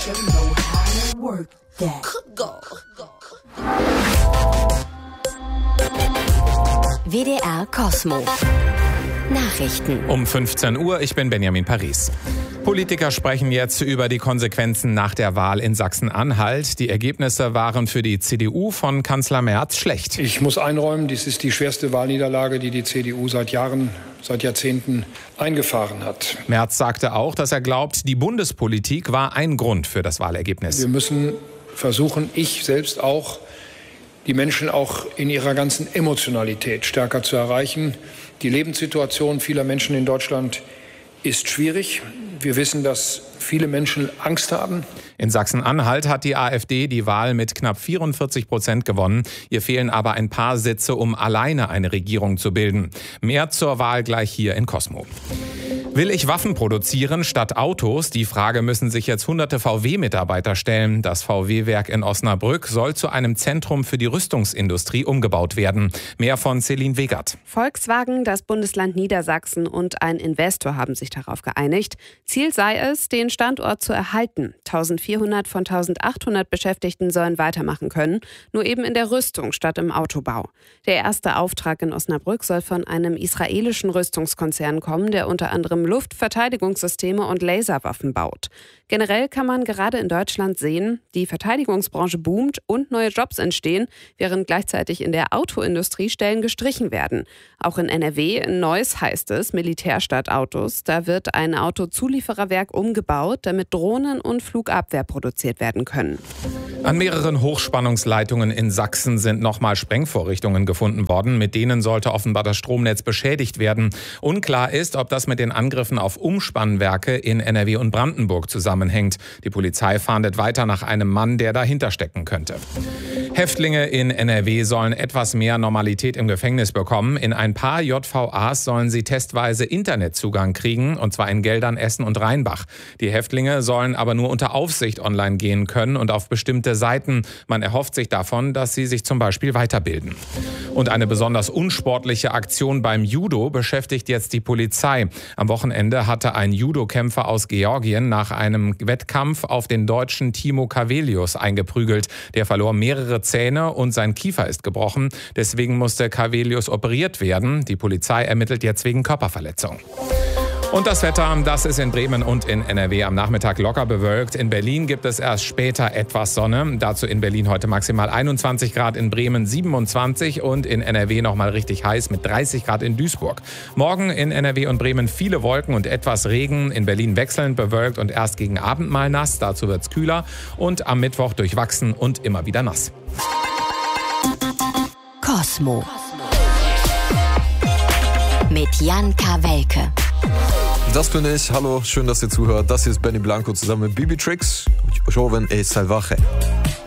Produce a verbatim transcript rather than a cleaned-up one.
W D R Kosmo. Nachrichten. Um fünfzehn Uhr, ich bin Benjamin Paris. Politiker sprechen jetzt über die Konsequenzen nach der Wahl in Sachsen-Anhalt. Die Ergebnisse waren für die C D U von Kanzler Merz schlecht. Ich muss einräumen, dies ist die schwerste Wahlniederlage, die die C D U seit Jahren, seit Jahrzehnten eingefahren hat. Merz sagte auch, dass er glaubt, die Bundespolitik war ein Grund für das Wahlergebnis. Wir müssen versuchen, ich selbst auch, die Menschen auch in ihrer ganzen Emotionalität stärker zu erreichen. Die Lebenssituation vieler Menschen in Deutschland ist schwierig. Wir wissen, dass viele Menschen Angst haben. In Sachsen-Anhalt hat die AfD die Wahl mit knapp vierundvierzig Prozent gewonnen. Ihr fehlen aber ein paar Sitze, um alleine eine Regierung zu bilden. Mehr zur Wahl gleich hier in Kosmo. Will ich Waffen produzieren statt Autos? Die Frage müssen sich jetzt hunderte V W-Mitarbeiter stellen. Das V W-Werk in Osnabrück soll zu einem Zentrum für die Rüstungsindustrie umgebaut werden. Mehr von Celine Wegert. Volkswagen, das Bundesland Niedersachsen und ein Investor haben sich darauf geeinigt. Ziel sei es, den Standort zu erhalten. eintausendvierhundert von eintausendachthundert Beschäftigten sollen weitermachen können, nur eben in der Rüstung statt im Autobau. Der erste Auftrag in Osnabrück soll von einem israelischen Rüstungskonzern kommen, der unter anderem Luftverteidigungssysteme und Laserwaffen baut. Generell kann man gerade in Deutschland sehen, die Verteidigungsbranche boomt und neue Jobs entstehen, während gleichzeitig in der Autoindustrie Stellen gestrichen werden. Auch in N R W, in Neuss heißt es Militär statt Autos. Da wird ein Autozuliefererwerk umgebaut, damit Drohnen und Flugabwehr produziert werden können. An mehreren Hochspannungsleitungen in Sachsen sind nochmal Sprengvorrichtungen gefunden worden. Mit denen sollte offenbar das Stromnetz beschädigt werden. Unklar ist, ob das mit den Angriffen auf Umspannwerke in N R W und Brandenburg zusammenhängt. Die Polizei fahndet weiter nach einem Mann, der dahinter stecken könnte. Häftlinge in N R W sollen etwas mehr Normalität im Gefängnis bekommen. In ein paar J V As sollen sie testweise Internetzugang kriegen, und zwar in Geldern, Essen und Rheinbach. Die Häftlinge sollen aber nur unter Aufsicht online gehen können und auf bestimmte Seiten. Man erhofft sich davon, dass sie sich zum Beispiel weiterbilden. Und eine besonders unsportliche Aktion beim Judo beschäftigt jetzt die Polizei. Am Wochenende hatte ein Judo-Kämpfer aus Georgien nach einem Wettkampf auf den Deutschen Timo Kavelius eingeprügelt. Der verlor mehrere Zähne und sein Kiefer ist gebrochen. Deswegen musste Kavelius operiert werden. Die Polizei ermittelt jetzt wegen Körperverletzung. Und das Wetter, das ist in Bremen und in N R W am Nachmittag locker bewölkt. In Berlin gibt es erst später etwas Sonne. Dazu in Berlin heute maximal einundzwanzig Grad, in Bremen siebenundzwanzig und in N R W nochmal richtig heiß mit dreißig Grad in Duisburg. Morgen in N R W und Bremen viele Wolken und etwas Regen. In Berlin wechselnd bewölkt und erst gegen Abend mal nass. Dazu wird's kühler und am Mittwoch durchwachsen und immer wieder nass. Kosmo. Mit Jan Kawelke. Das bin ich. Hallo, schön, dass ihr zuhört. Das hier ist Benny Blanco zusammen mit Bibi Tricks. Joven e Salvaje.